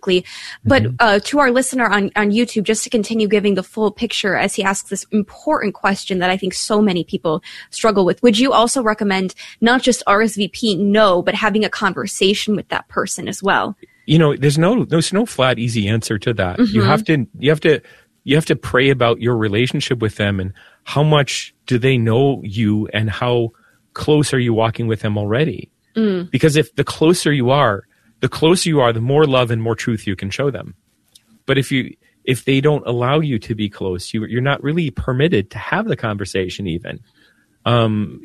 quickly. But to our listener on YouTube, just to continue giving the full picture as he asks this important question that I think so many people struggle with, would you also recommend not just RSVP no, but having a conversation with that person as well? There's no flat, easy answer to that. You have to pray about your relationship with them and how much do they know you and how close are you walking with them already? Because if the closer you are, the more love and more truth you can show them. But if they don't allow you to be close, you're not really permitted to have the conversation even. And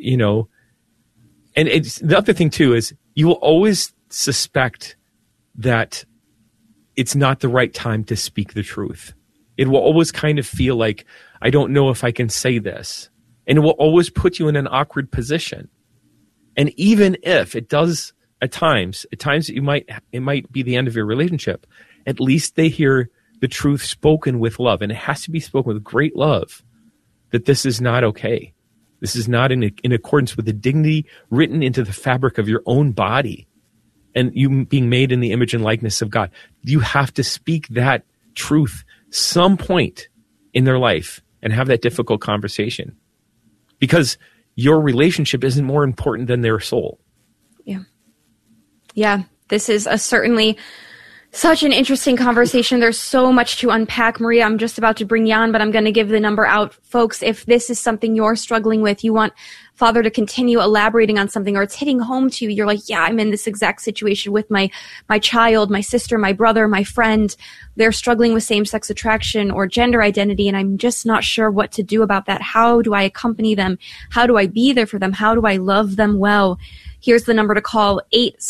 the other thing too is you will always suspect that it's not the right time to speak the truth. It will always kind of feel like, I don't know if I can say this. And it will always put you in an awkward position. And even if it does at times it might be the end of your relationship, at least they hear the truth spoken with love. And it has to be spoken with great love that this is not okay. This is not in accordance with the dignity written into the fabric of your own body and you being made in the image and likeness of God. You have to speak that truth some point in their life and have that difficult conversation because your relationship isn't more important than their soul. Yeah. This is certainly such an interesting conversation. There's so much to unpack. Maria, I'm just about to bring you on, but I'm going to give the number out. Folks, if this is something you're struggling with, you want Father to continue elaborating on something, or it's hitting home to you, you're like, yeah, I'm in this exact situation with my child, my sister, my brother, my friend. They're struggling with same-sex attraction or gender identity, and I'm just not sure what to do about that. How do I accompany them? How do I be there for them? How do I love them well? Here's the number to call,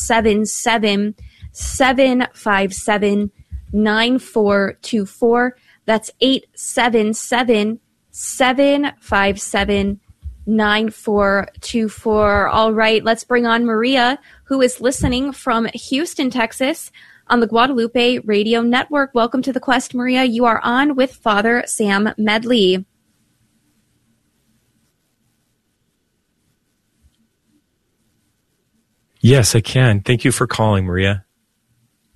877-757-9424. That's 877-757-9424. All right, let's bring on Maria, who is listening from Houston, Texas, on the Guadalupe Radio Network. Welcome to The Quest, Maria. You are on with Father Sam Medley. Yes, I can. Thank you for calling, Maria.